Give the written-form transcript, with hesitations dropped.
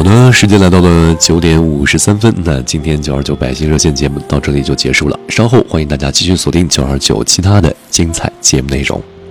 的，时间来到了9:53，那今天929百姓热线节目到这里就结束了。稍后欢迎大家继续锁定929其他的精彩节目内容。